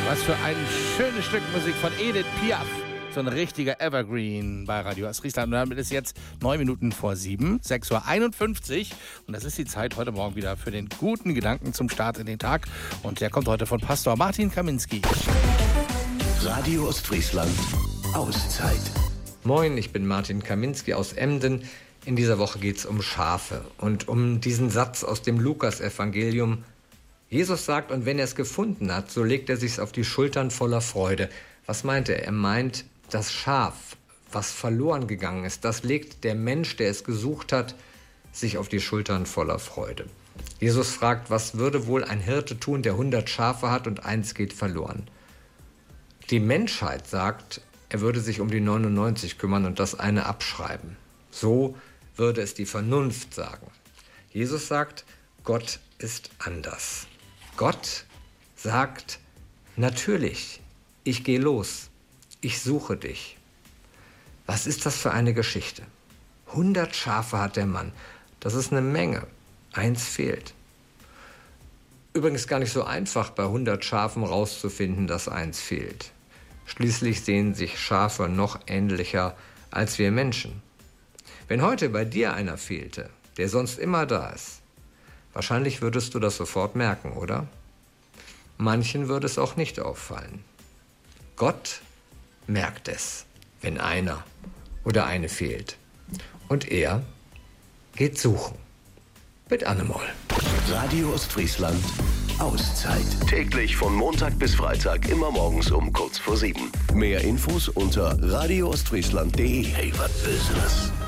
Was für ein schönes Stück Musik von Edith Piaf. So ein richtiger Evergreen bei Radio Ostfriesland. Und damit ist jetzt 7:09, 6:51 Uhr. Und das ist die Zeit heute Morgen wieder für den guten Gedanken zum Start in den Tag. Und der kommt heute von Pastor Martin Kaminski. Radio Ostfriesland, Auszeit. Moin, ich bin Martin Kaminski aus Emden. In dieser Woche geht es um Schafe und um diesen Satz aus dem Lukas-Evangelium. Jesus sagt, und wenn er es gefunden hat, so legt er sich's auf die Schultern voller Freude. Was meint er? Er meint, das Schaf, was verloren gegangen ist, das legt der Mensch, der es gesucht hat, sich auf die Schultern voller Freude. Jesus fragt, was würde wohl ein Hirte tun, der 100 Schafe hat und eins geht verloren? Die Menschheit sagt, er würde sich um die 99 kümmern und das eine abschreiben. So würde es die Vernunft sagen. Jesus sagt, Gott ist anders. Gott sagt, natürlich, ich gehe los, ich suche dich. Was ist das für eine Geschichte? 100 Schafe hat der Mann, das ist eine Menge, eins fehlt. Übrigens gar nicht so einfach, bei 100 Schafen rauszufinden, dass eins fehlt. Schließlich sehen sich Schafe noch ähnlicher als wir Menschen. Wenn heute bei dir einer fehlte, der sonst immer da ist, wahrscheinlich würdest du das sofort merken, oder? Manchen würde es auch nicht auffallen. Gott merkt es, wenn einer oder eine fehlt. Und er geht suchen. Mit Annemoll. Radio Ostfriesland, Auszeit. Täglich von Montag bis Freitag, immer morgens um kurz vor 7. Mehr Infos unter radioostfriesland.de. Hey, was Business.